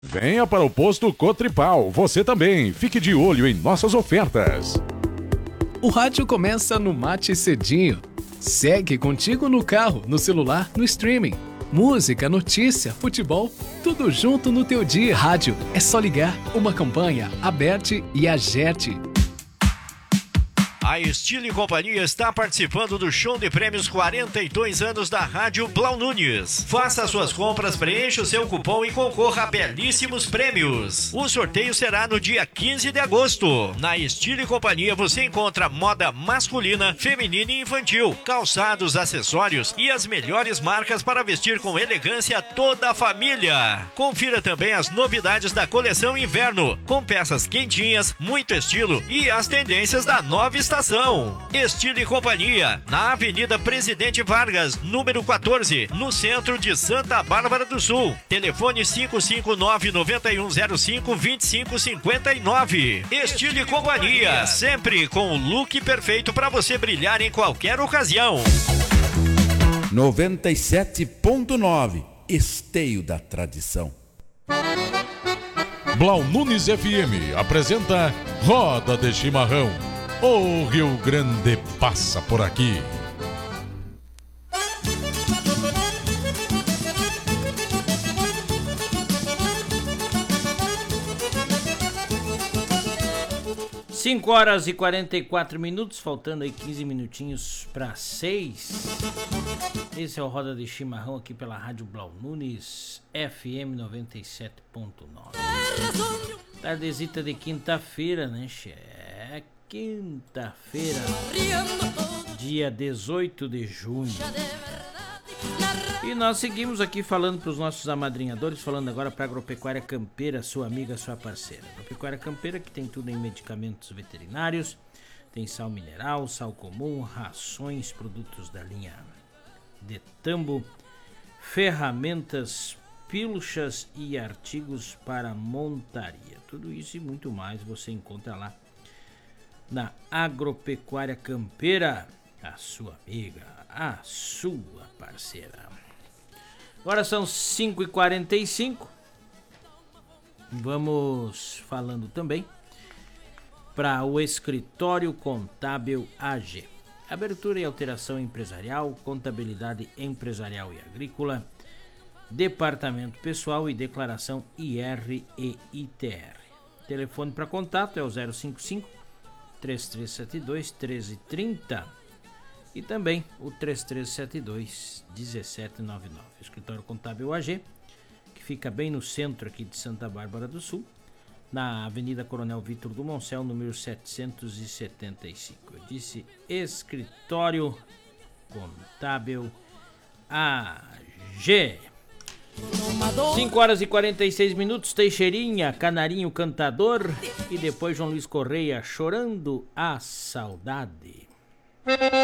Venha para o posto Cotripal, você também. Fique de olho em nossas ofertas. O rádio começa no Mate Cedinho. Segue contigo no carro, no celular, no streaming. Música, notícia, futebol, tudo junto no teu dia. Rádio, é só ligar. Uma campanha, Aberte e Agerte. A Estilo e Companhia está participando do show de prêmios 42 anos da Rádio Blau Nunes. Faça suas compras, preencha o seu cupom e concorra a belíssimos prêmios. O sorteio será no dia 15 de agosto. Na Estilo e Companhia você encontra moda masculina, feminina e infantil, calçados, acessórios e as melhores marcas para vestir com elegância toda a família. Confira também as novidades da coleção inverno, com peças quentinhas, muito estilo e as tendências da nova estação. Estilo e Companhia, na Avenida Presidente Vargas, número 14, no centro de Santa Bárbara do Sul. Telefone 559-9105-2559. Estilo e Companhia, sempre com o look perfeito para você brilhar em qualquer ocasião. 97.9, Esteio da Tradição. Blau Nunes FM apresenta Roda de Chimarrão. O Rio Grande passa por aqui. Cinco horas e 44 minutos, faltando aí 15 minutinhos para 6. Esse é o Roda de Chimarrão aqui pela Rádio Blau Nunes FM 97.9. Tardezita de quinta-feira, né, chefe? Quinta-feira, dia 18 de junho. E nós seguimos aqui falando para os nossos amadrinhadores, falando agora para a Agropecuária Campeira, sua amiga, sua parceira. Agropecuária Campeira, que tem tudo em medicamentos veterinários, tem sal mineral, sal comum, rações, produtos da linha de tambo, ferramentas, pilchas e artigos para montaria. Tudo isso e muito mais você encontra lá na Agropecuária Campeira, a sua amiga, a sua parceira. Agora são 5h45. Vamos falando também para o Escritório Contábil AG. Abertura e alteração empresarial, contabilidade empresarial e agrícola, departamento pessoal e declaração IR e ITR. Telefone para contato é o 055 3372 1330 e também o 3372 1799. Escritório Contábil AG, que fica bem no centro aqui de Santa Bárbara do Sul, na Avenida Coronel Vitor do Moncel, número 775. Eu disse Escritório Contábil AG. 5 horas e 46 minutos, Teixeirinha, Canarinho Cantador e depois João Luiz Correia, Chorando a Saudade.